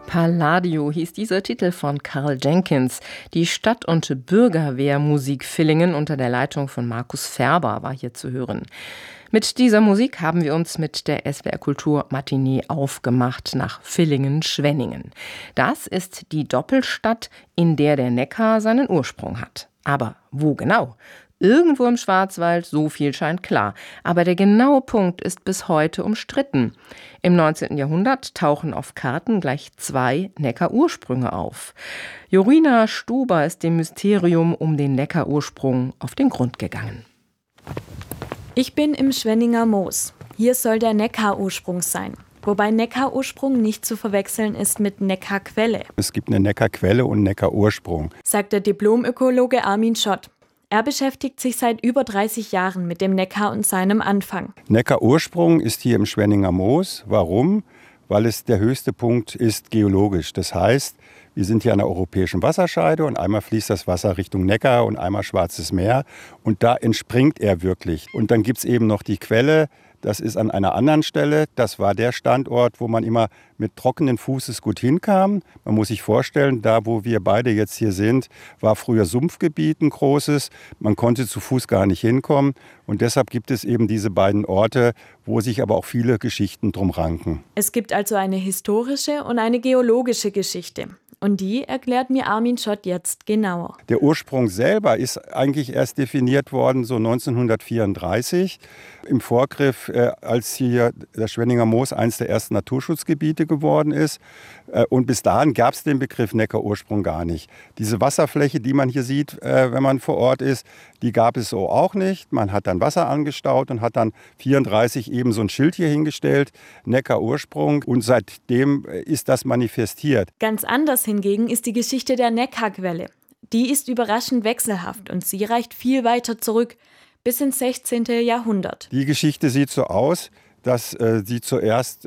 Palladio hieß dieser Titel von Karl Jenkins. Die Stadt- und Bürgerwehrmusik Villingen unter der Leitung von Markus Färber war hier zu hören. Mit dieser Musik haben wir uns mit der SWR Kultur Matinee aufgemacht nach Villingen-Schwenningen. Das ist die Doppelstadt, in der der Neckar seinen Ursprung hat. Aber wo genau? Irgendwo im Schwarzwald, so viel scheint klar. Aber der genaue Punkt ist bis heute umstritten. Im 19. Jahrhundert tauchen auf Karten gleich 2 Neckar-Ursprünge auf. Jorina Stuber ist dem Mysterium um den Neckar-Ursprung auf den Grund gegangen. Ich bin im Schwenninger Moos. Hier soll der Neckar-Ursprung sein. Wobei Neckar-Ursprung nicht zu verwechseln ist mit Neckarquelle. Es gibt eine Neckarquelle und Neckar-Ursprung, sagt der Diplomökologe Armin Schott. Er beschäftigt sich seit über 30 Jahren mit dem Neckar und seinem Anfang. Neckar-Ursprung ist hier im Schwenninger Moos. Warum? Weil es der höchste Punkt ist geologisch. Das heißt, wir sind hier an der europäischen Wasserscheide und einmal fließt das Wasser Richtung Neckar und einmal Schwarzes Meer. Und da entspringt er wirklich. Und dann gibt es eben noch die Quelle. Das ist an einer anderen Stelle. Das war der Standort, wo man immer mit trockenen Fußes gut hinkam. Man muss sich vorstellen, da wo wir beide jetzt hier sind, war früher Sumpfgebiet ein großes. Man konnte zu Fuß gar nicht hinkommen. Und deshalb gibt es eben diese beiden Orte, wo sich aber auch viele Geschichten drum ranken. Es gibt also eine historische und eine geologische Geschichte. Und die erklärt mir Armin Schott jetzt genauer. Der Ursprung selber ist eigentlich erst definiert worden, so 1934, im Vorgriff, als hier das Schwenninger Moos eines der ersten Naturschutzgebiete geworden ist. Und bis dahin gab es den Begriff Neckar-Ursprung gar nicht. Diese Wasserfläche, die man hier sieht, wenn man vor Ort ist, die gab es so auch nicht. Man hat dann Wasser angestaut und hat dann 1934 eben so ein Schild hier hingestellt, Neckar-Ursprung. Und seitdem ist das manifestiert. Ganz anders hingegen ist die Geschichte der Neckarquelle. Die ist überraschend wechselhaft und sie reicht viel weiter zurück, bis ins 16. Jahrhundert. Die Geschichte sieht so aus, dass sie zuerst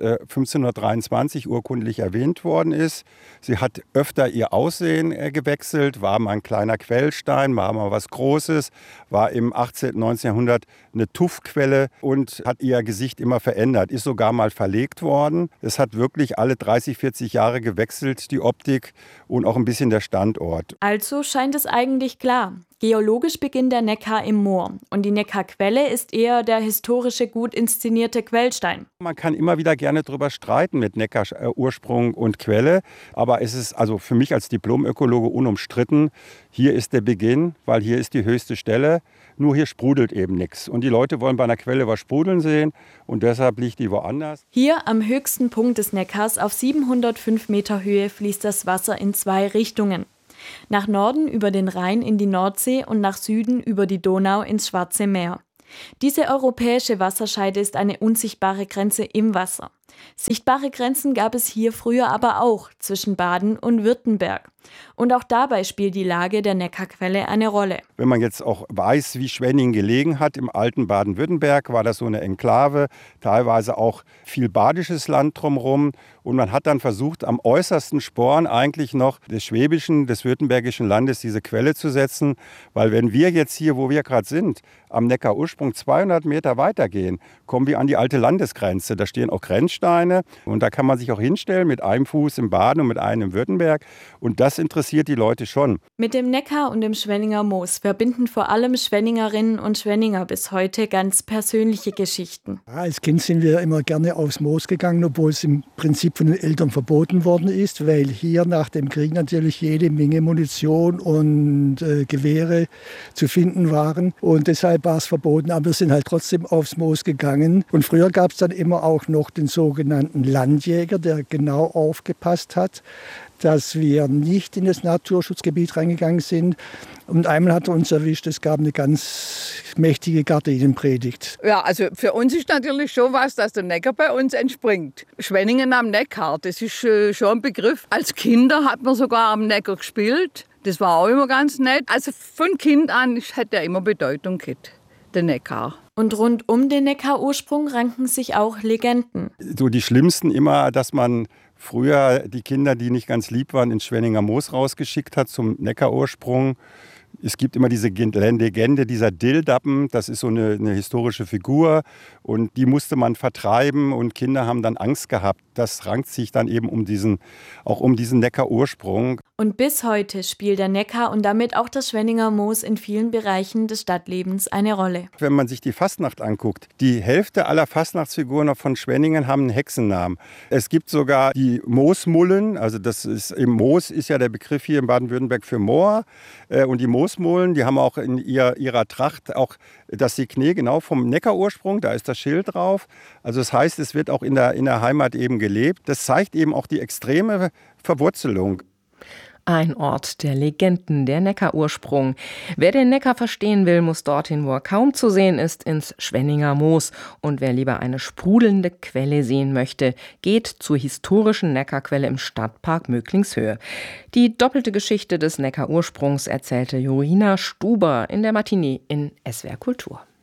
1523 urkundlich erwähnt worden ist. Sie hat öfter ihr Aussehen gewechselt, war mal ein kleiner Quellstein, war mal was Großes, war im 18. und 19. Jahrhundert eine Tuffquelle und hat ihr Gesicht immer verändert, ist sogar mal verlegt worden. Es hat wirklich alle 30, 40 Jahre gewechselt, die Optik und auch ein bisschen der Standort. Also scheint es eigentlich klar. Geologisch beginnt der Neckar im Moor und die Neckarquelle ist eher der historische, gut inszenierte Quellstein. Man kann immer wieder gerne darüber streiten mit Neckar-Ursprung und Quelle, aber es ist also für mich als Diplomökologe unumstritten, hier ist der Beginn, weil hier ist die höchste Stelle, nur hier sprudelt eben nichts. Und die Leute wollen bei einer Quelle was sprudeln sehen und deshalb liegt die woanders. Hier am höchsten Punkt des Neckars auf 705 Meter Höhe fließt das Wasser in 2 Richtungen. Nach Norden über den Rhein in die Nordsee und nach Süden über die Donau ins Schwarze Meer. Diese europäische Wasserscheide ist eine unsichtbare Grenze im Wasser. Sichtbare Grenzen gab es hier früher aber auch zwischen Baden und Württemberg. Und auch dabei spielt die Lage der Neckarquelle eine Rolle. Wenn man jetzt auch weiß, wie Schwenningen gelegen hat, im alten Baden-Württemberg war das so eine Enklave, teilweise auch viel badisches Land drumherum. Und man hat dann versucht, am äußersten Sporn eigentlich noch des schwäbischen, des württembergischen Landes diese Quelle zu setzen. Weil wenn wir jetzt hier, wo wir gerade sind, am Neckar-Ursprung 200 Meter weitergehen, kommen wir an die alte Landesgrenze. Da stehen auch Grenzsteine und da kann man sich auch hinstellen mit einem Fuß im Baden und mit einem im Württemberg. Und das interessiert die Leute schon. Mit dem Neckar und dem Schwenninger Moos verbinden vor allem Schwenningerinnen und Schwenninger bis heute ganz persönliche Geschichten. Als Kind sind wir immer gerne aufs Moos gegangen, obwohl es im Prinzip von den Eltern verboten worden ist, weil hier nach dem Krieg natürlich jede Menge Munition und Gewehre zu finden waren. Und deshalb war es verboten, aber wir sind halt trotzdem aufs Moos gegangen. Und früher gab es dann immer auch noch den sogenannten Landjäger, der genau aufgepasst hat, dass wir nicht in das Naturschutzgebiet reingegangen sind. Und einmal hat er uns erwischt, es gab eine ganz mächtige Gardinenpredigt. Ja, also für uns ist natürlich schon was, dass der Neckar bei uns entspringt. Schwenningen am Neckar, das ist schon ein Begriff. Als Kinder hat man sogar am Neckar gespielt. Das war auch immer ganz nett. Also von Kind an hat er immer Bedeutung gehabt, der Neckar. Und rund um den Neckar-Ursprung ranken sich auch Legenden. So die schlimmsten immer, dass man früher die Kinder, die nicht ganz lieb waren, ins Schwenninger Moos rausgeschickt hat zum Neckar-Ursprung. Es gibt immer diese Legende dieser Dilldappen, das ist so eine historische Figur und die musste man vertreiben und Kinder haben dann Angst gehabt. Das rankt sich dann eben um diesen Neckar-Ursprung. Und bis heute spielt der Neckar und damit auch das Schwenninger Moos in vielen Bereichen des Stadtlebens eine Rolle. Wenn man sich die Fastnacht anguckt, die Hälfte aller Fastnachtsfiguren von Schwenningen haben einen Hexennamen. Es gibt sogar die Moosmullen, also Moos ist ja der Begriff hier in Baden-Württemberg für Moor. Und die Moosmullen, die haben auch in ihrer Tracht auch das Signet genau vom Neckar-Ursprung, da ist das Schild drauf. Also das heißt, es wird auch in der Heimat eben gelebt. Das zeigt eben auch die extreme Verwurzelung. Ein Ort der Legenden, der Neckar-Ursprung. Wer den Neckar verstehen will, muss dorthin, wo er kaum zu sehen ist, ins Schwenninger Moos. Und wer lieber eine sprudelnde Quelle sehen möchte, geht zur historischen Neckarquelle im Stadtpark Möglingshöhe. Die doppelte Geschichte des Neckar-Ursprungs erzählte Jorina Stuber in der Matinee in SWR Kultur.